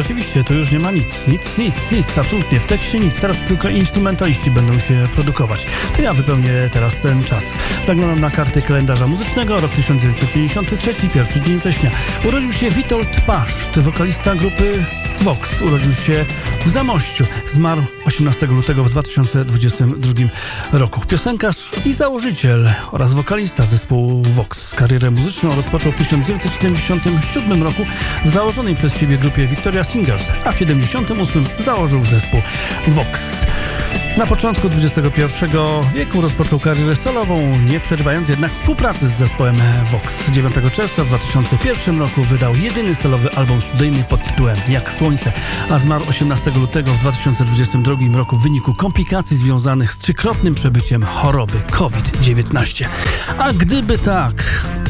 Rzeczywiście, tu już nie ma nic, absolutnie. W tekście nic, teraz tylko instrumentaliści będą się produkować. To ja wypełnię teraz ten czas. Zaglądam na karty kalendarza muzycznego, rok 1953, pierwszy dzień września. Urodził się Witold Paszcz, wokalista grupy Vox. Urodził się w Zamościu. Zmarł 18 lutego w 2022 roku. Piosenkarz i założyciel oraz wokalista zespołu Vox. Karierę muzyczną rozpoczął w 1977 roku w założonej przez siebie grupie Victoria Singers, a w 1978 założył zespół Vox. Na początku XXI wieku rozpoczął karierę solową, nie przerywając jednak współpracy z zespołem Vox. 9 czerwca w 2001 roku wydał jedyny solowy album studyjny pod tytułem Jak Słońce, a zmarł 18 lutego w 2022 roku w wyniku komplikacji związanych z trzykrotnym przebyciem choroby COVID-19. A gdyby tak,